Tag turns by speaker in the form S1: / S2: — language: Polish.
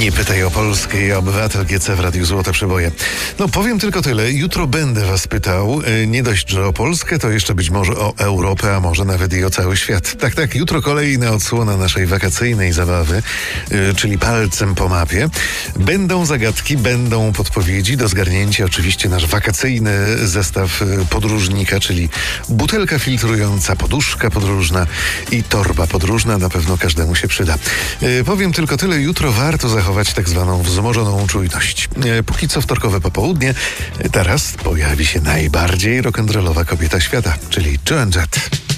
S1: Nie pytaj o Polskę i Obywatel GC w Radiu Złote Przeboje. No powiem tylko tyle. Jutro będę was pytał. Nie dość, że o Polskę, to jeszcze być może o Europę, a może nawet i o cały świat. Tak. Jutro kolejna odsłona naszej wakacyjnej zabawy, czyli palcem po mapie. Będą zagadki, będą podpowiedzi. Do zgarnięcia oczywiście nasz wakacyjny zestaw podróżnika, czyli butelka filtrująca, poduszka podróżna i torba podróżna. Na pewno każdemu się przyda. Powiem tylko tyle. Jutro warto zachować tak zwaną wzmożoną czujność. Póki co wtorkowe popołudnie, teraz pojawi się najbardziej rock'n'rollowa kobieta świata, czyli Joan Jett.